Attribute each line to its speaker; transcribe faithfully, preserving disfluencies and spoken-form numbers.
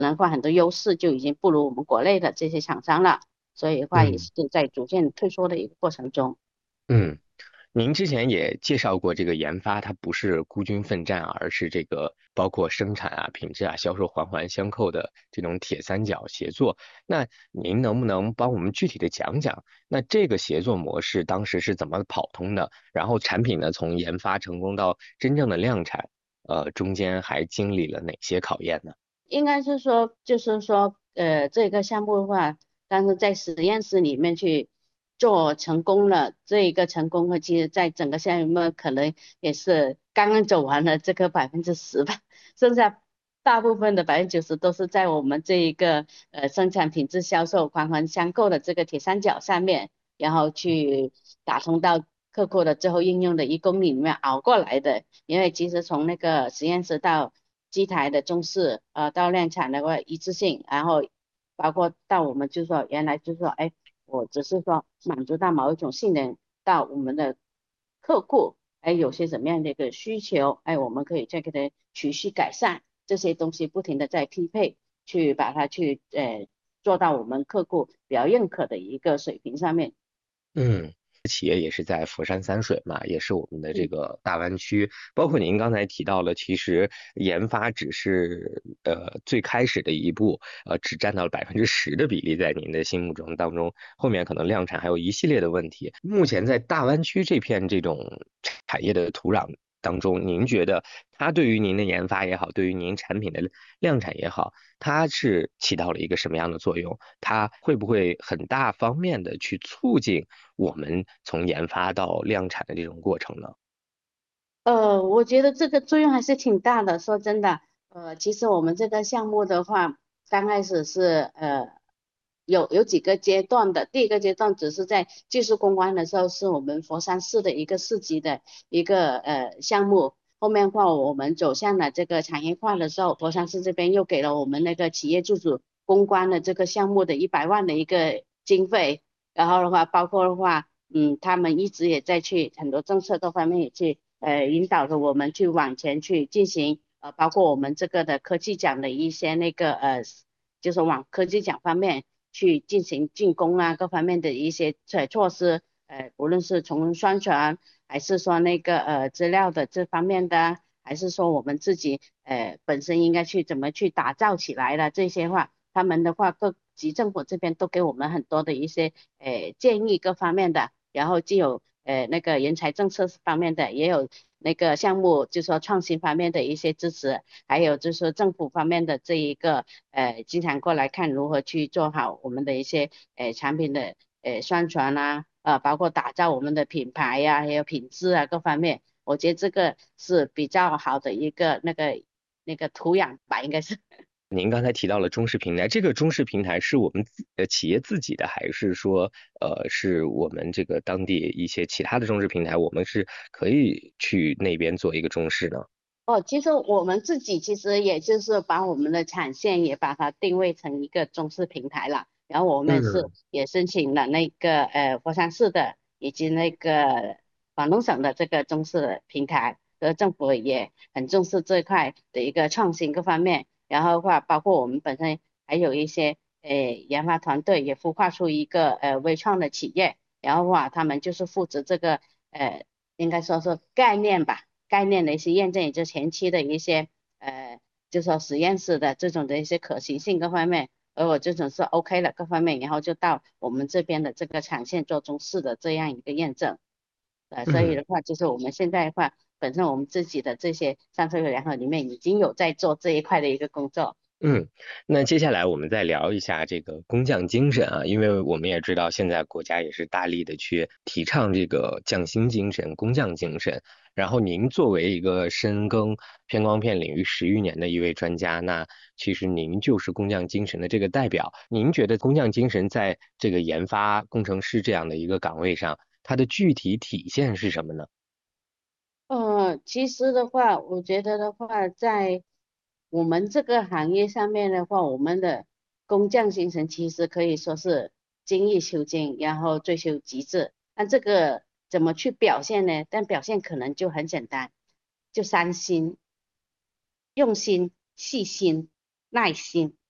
Speaker 1: 能话很多优势就已经不如我们国内的这些厂商了，所以的话也
Speaker 2: 嗯
Speaker 1: 是在逐渐退缩的一个过程中。
Speaker 2: 嗯。您之前也介绍过，这个研发它不是孤军奋战，而是这个包括生产啊、品质啊、销售环环相扣的这种铁三角协作。那您能不能帮我们具体的讲讲，那这个协作模式当时是怎么跑通的？然后产品呢，从研发成功到真正的量产，呃，中间还经历了哪些考验呢？
Speaker 1: 应该是说，就是说，呃，这个项目的话，但是在实验室里面去做成功了，这一个成功的，其实在整个项目可能也是刚刚走完了这个百分之十吧，剩下大部分的百分之九十都是在我们这一个呃生产品质销售环环相扣的这个铁三角上面，然后去打通到客户的最后应用的一公里里面熬过来的。因为其实从那个实验室到机台的中试，呃，到量产的话一致性，然后包括到我们就说原来就说，哎，我只是说满足到某一种性能，到我们的客户，哎，有些怎么样的一个需求，哎，我们可以再给它持续改善这些东西，不停的在匹配，去把它去呃做到我们客户比较认可的一个水平上面。
Speaker 2: 嗯，企业也是在佛山三水嘛，也是我们的这
Speaker 1: 嗯。
Speaker 2: 个大湾区。包括您刚才提到了，其实研发只是呃最开始的一步，呃，只占到了百分之十的比例，在您的心目中当中，后面可能量产还有一系列的问题。目前在大湾区这片这种产业的土壤当中，您觉得它对于您的研发也好，对于您产品的量产也好，它是起到了一个什么样的作用？它会不会很大方面的去促进我们从研发到量产的这种过程呢？
Speaker 1: 呃，我觉得这个作用还是挺大的。说真的，呃，其实我们这个项目的话，刚开始是呃有有几个阶段的。第一个阶段只是在技术攻关的时候，是我们佛山市的一个市级的一个呃项目。后面的话，我们走向了这个产业化的时候，佛山市这边又给了我们那个企业自主攻关的这个项目的一百万的一个经费。然后的话，包括的话。嗯，他们一直也在去很多政策各方面也去呃引导着我们去往前去进行，呃，包括我们这个的科技奖的一些那个呃，就是往科技奖方面去进行进攻啊，各方面的一些措措施，呃，无论是从宣传还是说那个呃资料的这方面的，还是说我们自己呃本身应该去怎么去打造起来的这些话。他们的话，各级政府这边都给我们很多的一些呃建议，各方面的。然后既有呃那个人才政策方面的，也有那个项目，就是说创新方面的一些支持，还有就是说政府方面的这一个呃，经常过来看如何去做好我们的一些呃产品的呃宣传啊，呃，包括打造我们的品牌呀、还有品质啊各方面，我觉得这个是比较好的一个那个那个土壤吧，应该是。
Speaker 2: 您刚才提到了中式平台，这个中式平台是我们自呃企业自己的，还是说呃是我们这个当地一些其他的中式平台，我们是可以去那边做一个中式呢？
Speaker 1: 哦，其实我们自己其实也就是把我们的产线也把它定位成一个中式平台了，然后我们是
Speaker 2: 嗯
Speaker 1: 也申请了那个呃佛山市的以及那个广东省的这个中式的平台，和政府也很重视这一块的一个创新各方面，然后的话包括我们本身还有一些呃研发团队也孵化出一个呃微创的企业，然后的话他们就是负责这个呃应该说是概念吧。概念的一些验证，也就前期的一些呃，就说实验室的这种的一些可行性各方面，而我这种是 OK 了各方面，然后就到我们这边的这个产线做中试的这样一个验证。呃，所以
Speaker 2: 嗯。
Speaker 1: 的话，就是我们现在的话，本身我们自己的这些上车油良好里面已经有在做这一块的一个工作。
Speaker 2: 嗯，那接下来我们再聊一下这个工匠精神啊，因为我们也知道现在国家也是大力的去提倡这个匠心精神、工匠精神。然后您作为一个深耕偏光片领域十余年的一位专家，那其实您就是工匠精神的这个代表。您觉得工匠精神在这个研发工程师这样的一个岗位上，它的具体体现是什么呢？
Speaker 1: 呃，其实的话，我觉得的话，在我们这个行业上面的话，我们的工匠精神其实可以说是精益求精，然后追求极致。那这个怎么去表现呢？但表现可能就很简单，就三心：用心、细心、耐心。